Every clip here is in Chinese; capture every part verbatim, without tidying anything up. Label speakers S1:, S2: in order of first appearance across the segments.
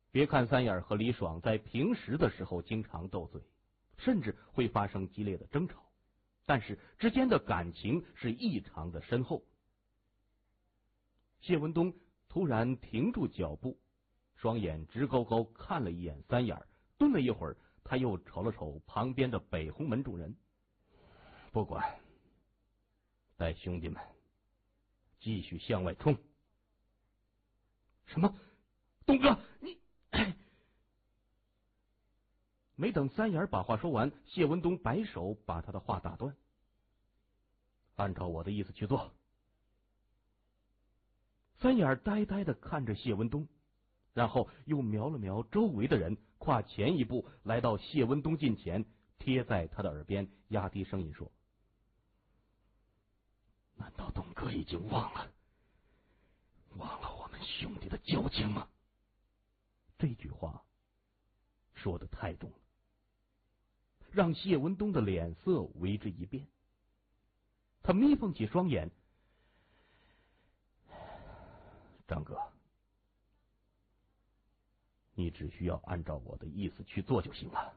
S1: 别看三眼和李爽在平时的时候经常斗嘴，甚至会发生激烈的争吵，但是之间的感情是异常的深厚。谢文东突然停住脚步，双眼直勾勾看了一眼三眼，顿了一会儿，他又瞅了瞅旁边的北红门众人。不管，带兄弟们继续向外冲。什么？东哥，你……没等三眼把话说完，谢文东摆手把他的话打断。按照我的意思去做。三眼呆呆的看着谢文东，然后又瞄了瞄周围的人，跨前一步来到谢文东近前，贴在他的耳边，压低声音说：难道东哥已经忘了忘了我们兄弟的交情吗？这句话说的太重了，让谢文东的脸色为之一变。他眯缝起双眼：张哥，你只需要按照我的意思去做就行了。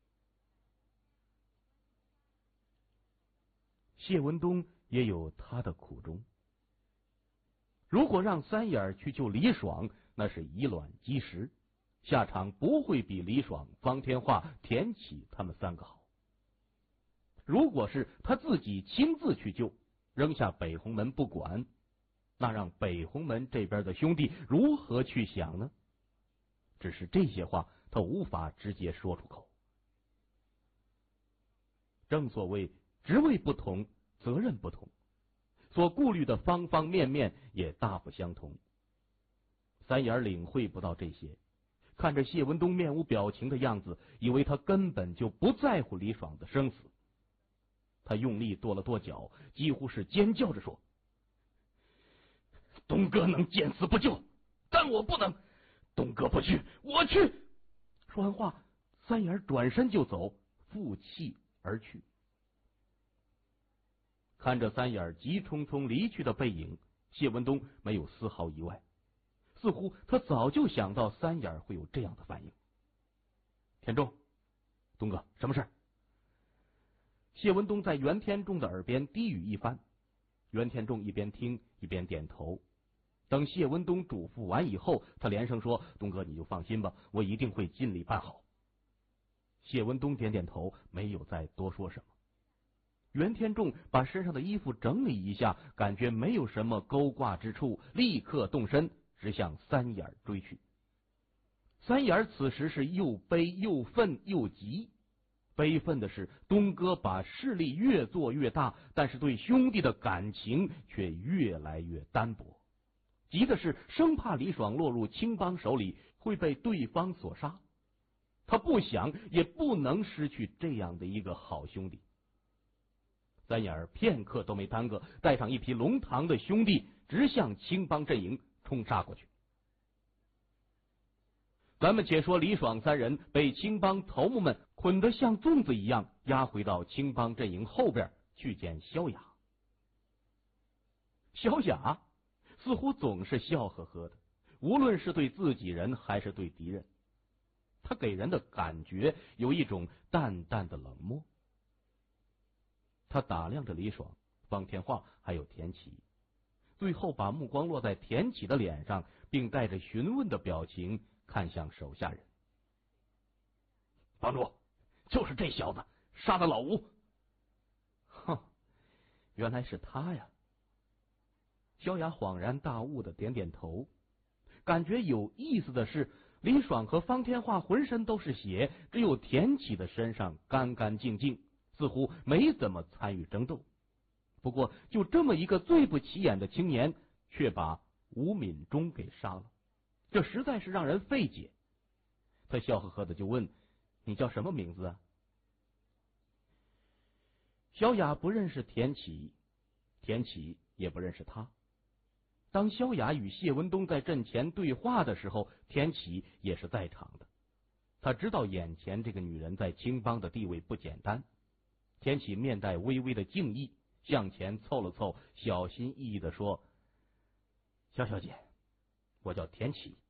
S1: 谢文东也有他的苦衷。如果让三眼去救李爽，那是以卵击石，下场不会比李爽、方天画、田启他们三个好。如果是他自己亲自去救，扔下北红门不管，那让北红门这边的兄弟如何去想呢？只是这些话他无法直接说出口。正所谓职位不同，责任不同，所顾虑的方方面面也大不相同。三眼领会不到这些，看着谢文东面无表情的样子，以为他根本就不在乎李爽的生死。他用力跺了跺脚，几乎是尖叫着说：东哥能见死不救，但我不能。东哥不去，我去。说完话，三眼转身就走，负气而去。看着三眼急匆匆离去的背影，谢文东没有丝毫意外，似乎他早就想到三眼会有这样的反应。田仲，东哥，什么事？谢文东在袁天仲的耳边低语一番，袁天仲一边听一边点头。等谢文东嘱咐完以后，他连声说：东哥你就放心吧，我一定会尽力办好。谢文东点点头，没有再多说什么。袁天仲把身上的衣服整理一下，感觉没有什么勾挂之处，立刻动身直向三眼追去。三眼此时是又悲又愤又急。悲愤的是东哥把势力越做越大，但是对兄弟的感情却越来越单薄。急的是生怕李爽落入青帮手里会被对方所杀，他不想也不能失去这样的一个好兄弟。三眼片刻都没耽搁，带上一批龙堂的兄弟直向青帮阵营冲杀过去。咱们且说李爽三人被青帮头目们捆得像粽子一样，押回到青帮阵营后边去见萧雅。萧雅似乎总是笑呵呵的，无论是对自己人还是对敌人，他给人的感觉有一种淡淡的冷漠。他打量着李爽、方天画还有田启，最后把目光落在田启的脸上，并带着询问的表情看向手下人。帮主，就是这小子杀的老吴。哼，原来是他呀。萧雅恍然大悟的点点头，感觉有意思的是，李爽和方天画浑身都是血，只有田启的身上干干净净，似乎没怎么参与争斗。不过就这么一个最不起眼的青年，却把吴敏忠给杀了，这实在是让人费解。他笑呵呵的就问：你叫什么名字啊？萧雅不认识田启，田启也不认识他。当萧雅与谢文东在阵前对话的时候，田启也是在场的。他知道眼前这个女人在青帮的地位不简单。田启面带微微的敬意，向前凑了凑，小心翼翼的说：萧小姐，我叫田启，